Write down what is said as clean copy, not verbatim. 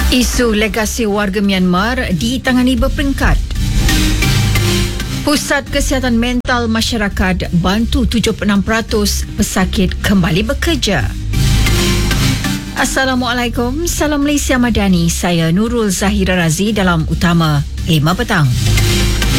Isu legasi warga Myanmar ditangani berperingkat. Pusat Kesihatan Mental Masyarakat bantu 76% pesakit kembali bekerja. Assalamualaikum, salam Malaysia Madani. Saya Nurul Zahira Razi dalam Utama 5 petang.